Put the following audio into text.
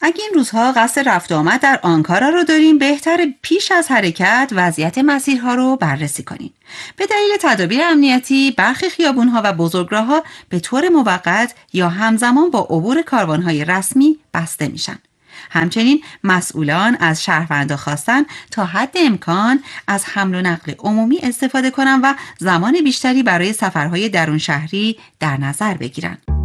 اگه این روزها قصد رفت و آمد در آنکارا رو داریم، بهتر پیش از حرکت وضعیت مسیرها رو بررسی کنیم. به دلیل تدابیر امنیتی برخی خیابونها و بزرگراه‌ها به طور موقت یا همزمان با عبور کاروانهای رسمی بسته میشن. همچنین مسئولان از شهروندان خواستن تا حد امکان از حمل و نقل عمومی استفاده کنند و زمان بیشتری برای سفرهای درون شهری در نظر بگیرند.